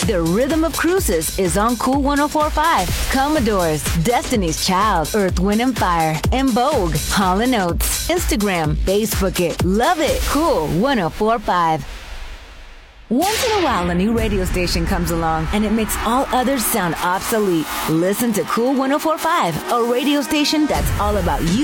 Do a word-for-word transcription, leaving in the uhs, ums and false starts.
The Rhythm of Cruises is on Cool ten forty-five. Commodores, Destiny's Child, Earth, Wind and Fire, and Vogue, Hall and Oates. Instagram, Facebook it, love it. Cool ten forty-five. Once in a while, a new radio station comes along, and it makes all others sound obsolete. Listen to Cool ten forty-five, a radio station that's all about you.